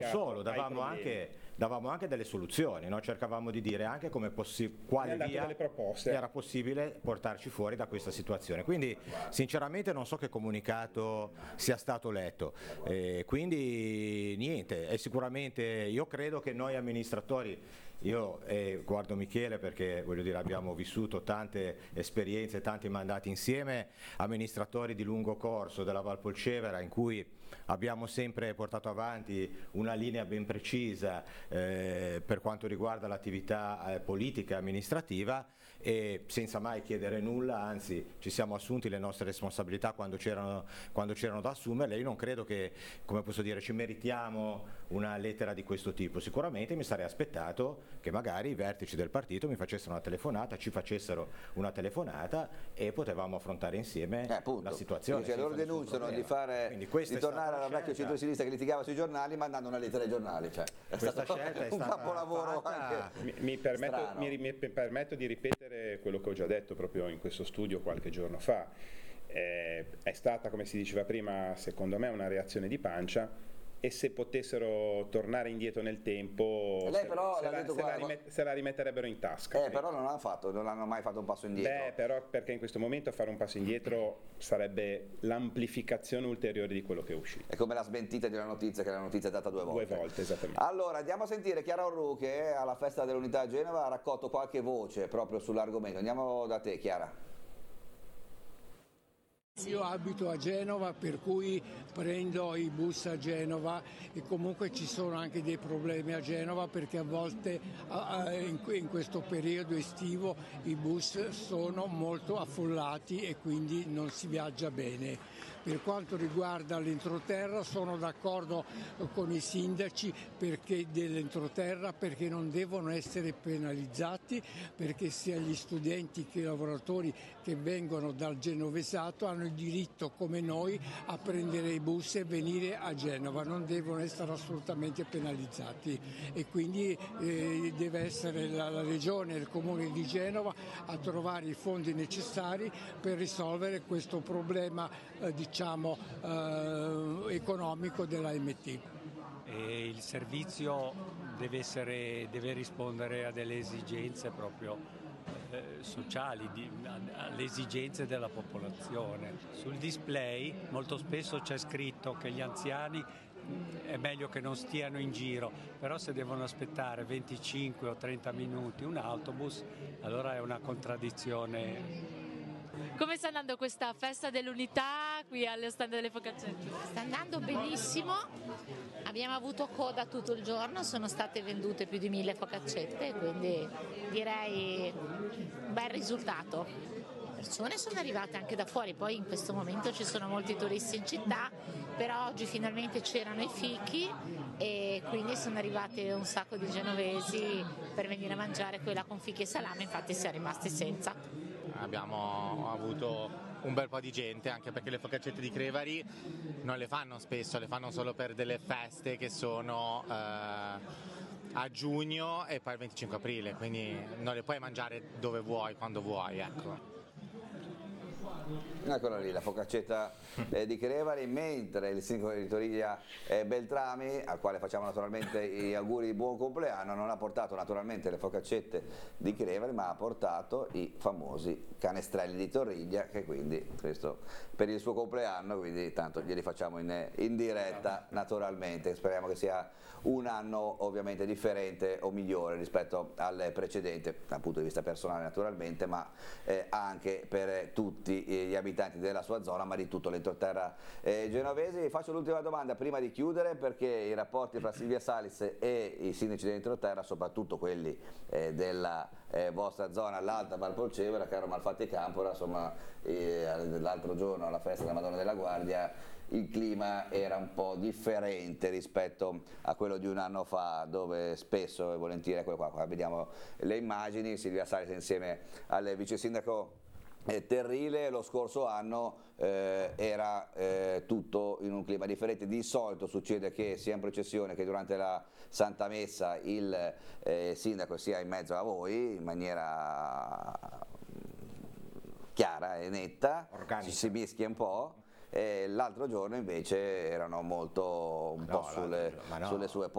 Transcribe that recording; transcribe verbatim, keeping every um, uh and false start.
Solo, davamo anche, davamo anche delle soluzioni, no? Cercavamo di dire anche come possi- quale via era possibile portarci fuori da questa situazione. Quindi sinceramente non so che comunicato sia stato letto, eh, quindi niente, e sicuramente io credo che noi amministratori, io eh, guardo Michele perché voglio dire abbiamo vissuto tante esperienze, tanti mandati insieme, amministratori di lungo corso della Valpolcevera in cui abbiamo sempre portato avanti una linea ben precisa eh, per quanto riguarda l'attività eh, politica e amministrativa, e senza mai chiedere nulla, anzi ci siamo assunti le nostre responsabilità quando c'erano quando c'erano da assumerle. Io non credo che, come posso dire, ci meritiamo una lettera di questo tipo. Sicuramente mi sarei aspettato che magari i vertici del partito mi facessero una telefonata, ci facessero una telefonata e potevamo affrontare insieme eh, la situazione. Cioè, loro denunciano di, fare, di tornare alla vecchia centro-sinistra che litigava sui giornali mandando una lettera ai giornali, cioè, è questa stato scelta è un stata capolavoro fatta... anche mi, mi, permetto, mi, mi permetto di ripetere quello che ho già detto proprio in questo studio qualche giorno fa. Eh, è stata, come si diceva prima, secondo me una reazione di pancia, e se potessero tornare indietro nel tempo lei però se, l'ha la, detto se, qua, la rimet, se la rimetterebbero in tasca. Eh, però non l'hanno fatto, non hanno mai fatto un passo indietro. Beh, però perché in questo momento fare un passo indietro sarebbe l'amplificazione ulteriore di quello che è uscito. È come la smentita di una notizia, che la notizia è data due volte. Due volte, esattamente. Allora, andiamo a sentire Chiara Orru che alla Festa dell'Unità a Genova ha raccolto qualche voce proprio sull'argomento. Andiamo da te, Chiara. Io abito a Genova, per cui prendo i bus a Genova, e comunque ci sono anche dei problemi a Genova perché a volte in questo periodo estivo i bus sono molto affollati e quindi non si viaggia bene. Per quanto riguarda l'entroterra sono d'accordo con i sindaci perché dell'entroterra perché non devono essere penalizzati, perché sia gli studenti che i lavoratori che vengono dal genovesato hanno il diritto come noi a prendere i bus e venire a Genova, non devono essere assolutamente penalizzati, e quindi eh, deve essere la, la regione e il comune di Genova a trovare i fondi necessari per risolvere questo problema eh, diciamo eh, economico dell'A M T. E il servizio deve, essere, deve rispondere a delle esigenze proprio eh, sociali, di, alle esigenze della popolazione. Sul display molto spesso c'è scritto che gli anziani è meglio che non stiano in giro, però se devono aspettare venticinque o trenta minuti un autobus, allora è una contraddizione. Come sta andando questa festa dell'unità qui allo stand delle Focaccette? Sta andando benissimo, abbiamo avuto coda tutto il giorno, sono state vendute più di mille focaccette, quindi direi un bel risultato. Le persone sono arrivate anche da fuori, poi in questo momento ci sono molti turisti in città, però oggi finalmente c'erano i fichi e quindi sono arrivate un sacco di genovesi per venire a mangiare quella con fichi e salame, infatti siamo rimasti senza. Abbiamo avuto un bel po' di gente, anche perché le focaccette di Crevari non le fanno spesso, le fanno solo per delle feste che sono eh, a giugno e poi il venticinque aprile, quindi non le puoi mangiare dove vuoi, quando vuoi, ecco. Eccola lì, la focaccetta eh, di Crevari, mentre il sindaco di Toriglia eh, Beltrami, al quale facciamo naturalmente gli auguri di buon compleanno, non ha portato naturalmente le focaccette di Crevari, ma ha portato i famosi canestrelli di Toriglia, che quindi questo per il suo compleanno, quindi tanto glieli facciamo in, in diretta naturalmente. Speriamo che sia un anno ovviamente differente o migliore rispetto al precedente dal punto di vista personale naturalmente, ma eh, anche per tutti gli abitanti della sua zona, ma di tutto l'entroterra eh, genovese. Vi faccio l'ultima domanda prima di chiudere, perché i rapporti tra Silvia Salis e i sindaci dell'entroterra, soprattutto quelli eh, della eh, vostra zona, l'Alta Valpolcevera, caro Malfatti Campora, insomma eh, l'altro giorno alla festa della Madonna della Guardia il clima era un po' differente rispetto a quello di un anno fa, dove spesso e volentieri, qua, qua vediamo le immagini, Silvia Salis insieme al vice sindaco Eh, Terrile, lo scorso anno eh, era eh, tutto in un clima differente. Di solito succede che sia in processione che durante la Santa Messa il eh, sindaco sia in mezzo a voi in maniera chiara e netta, ci si mischia un po'. L'altro giorno invece erano molto un no, po' sulle, no. sulle sue